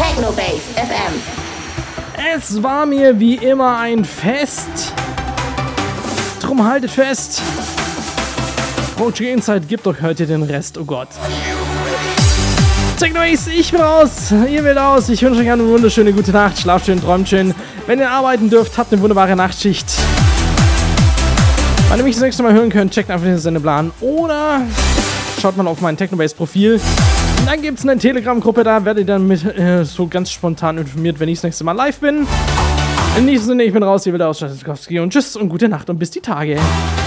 Technobase FM. Es war mir wie immer ein Fest. Drum haltet fest. Project Insight gibt euch heute den Rest, oh Gott. Technobase, ich bin raus, ihr wählt aus. Ich wünsche euch eine wunderschöne gute Nacht. Schlaft schön, träumt schön. Wenn ihr arbeiten dürft, habt eine wunderbare Nachtschicht. Wenn ihr mich das nächste Mal hören könnt, checkt einfach den Sendeplan oder schaut mal auf mein Technobase-Profil. Dann gibt es eine Telegram-Gruppe, da werdet ihr dann mit so ganz spontan informiert, wenn ich das nächste Mal live bin. In diesem Sinne, ich bin raus, ihr wieder aus Stadtkowski und tschüss und gute Nacht und bis die Tage.